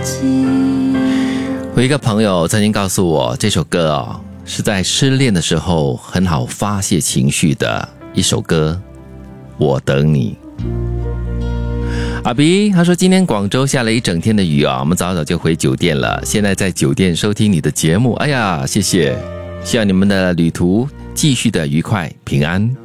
我一个朋友曾经告诉我，这首歌是在失恋的时候很好发泄情绪的一首歌，我等你。阿比他说今天广州下了一整天的雨我们早早就回酒店了，现在在酒店收听你的节目，哎呀谢谢，希望你们的旅途继续的愉快平安。